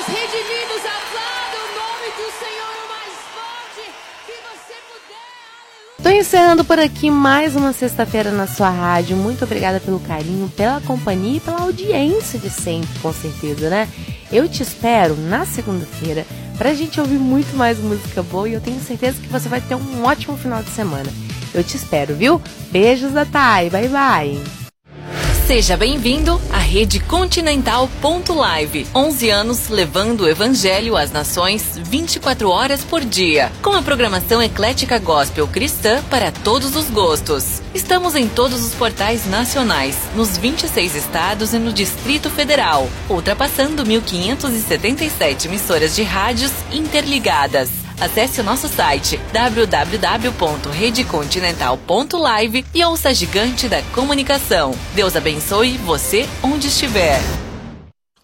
os redimidos, aplauda o nome do Senhor o mais forte que você puder. Tô encerrando por aqui mais uma sexta-feira na sua rádio. Muito obrigada pelo carinho, pela companhia e pela audiência de sempre, com certeza, né? Eu te espero na segunda-feira pra gente ouvir muito mais música boa e eu tenho certeza que você vai ter um ótimo final de semana. Eu te espero, viu? Beijos da Thay, bye bye! Seja bem-vindo à Rede Continental Live. 11 anos levando o Evangelho às nações 24 horas por dia. Com a programação eclética gospel cristã para todos os gostos. Estamos em todos os portais nacionais, nos 26 estados e no Distrito Federal, ultrapassando 1.577 emissoras de rádios interligadas. Acesse o nosso site www.redecontinental.live e ouça a gigante da comunicação. Deus abençoe você onde estiver.